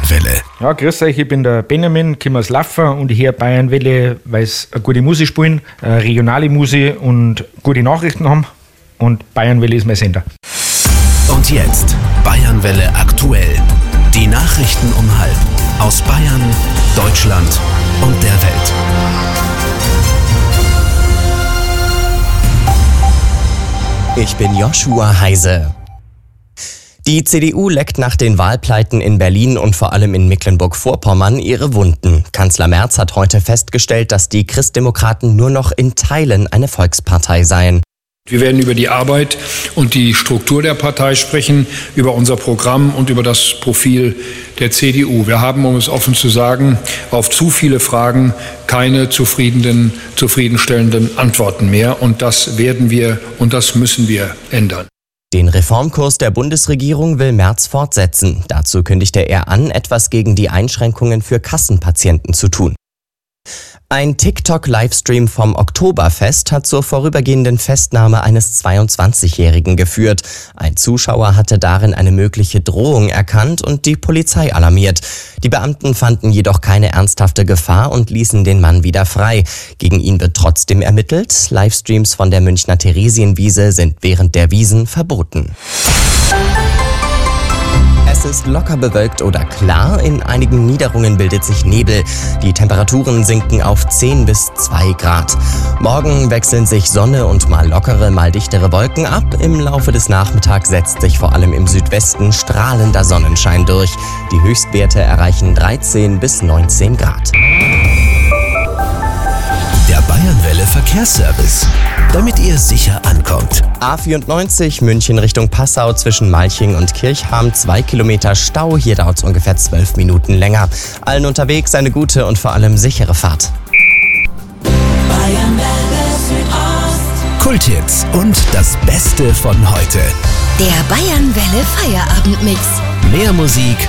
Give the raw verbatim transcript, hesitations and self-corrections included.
Bayernwelle. Ja, grüß euch, ich bin der Benjamin, komme aus Laffer und ich höre Bayernwelle, weil sie eine gute Musik spielen, eine regionale Musik und gute Nachrichten haben. Und Bayernwelle ist mein Sender. Und jetzt Bayernwelle aktuell. Die Nachrichten um halb aus Bayern, Deutschland und der Welt. Ich bin Joshua Heise. Die C D U leckt nach den Wahlpleiten in Berlin und vor allem in Mecklenburg-Vorpommern ihre Wunden. Kanzler Merz hat heute festgestellt, dass die Christdemokraten nur noch in Teilen eine Volkspartei seien. Wir werden über die Arbeit und die Struktur der Partei sprechen, über unser Programm und über das Profil der C D U. Wir haben, um es offen zu sagen, auf zu viele Fragen keine zufriedenen, zufriedenstellenden Antworten mehr. Und das werden wir und das müssen wir ändern. Den Reformkurs der Bundesregierung will Merz fortsetzen. Dazu kündigte er an, etwas gegen die Einschränkungen für Kassenpatienten zu tun. Ein TikTok-Livestream vom Oktoberfest hat zur vorübergehenden Festnahme eines zweiundzwanzigjährigen geführt. Ein Zuschauer hatte darin eine mögliche Drohung erkannt und die Polizei alarmiert. Die Beamten fanden jedoch keine ernsthafte Gefahr und ließen den Mann wieder frei. Gegen ihn wird trotzdem ermittelt. Livestreams von der Münchner Theresienwiese sind während der Wiesen verboten. Es ist locker bewölkt oder klar, in einigen Niederungen bildet sich Nebel. Die Temperaturen sinken auf zehn bis zwei Grad. Morgen wechseln sich Sonne und mal lockere, mal dichtere Wolken ab. Im Laufe des Nachmittags setzt sich vor allem im Südwesten strahlender Sonnenschein durch. Die Höchstwerte erreichen dreizehn bis neunzehn Grad. Der Bayernwelle Verkehrsservice, damit ihr sicher ankommt. A vierundneunzig München Richtung Passau zwischen Malching und Kirchham, zwei Kilometer Stau. Hier dauert es ungefähr zwölf Minuten länger. Allen unterwegs eine gute und vor allem sichere Fahrt. Bayernwelle Südost. Kulthits und das Beste von heute. Der Bayernwelle Feierabendmix. Mehr Musik,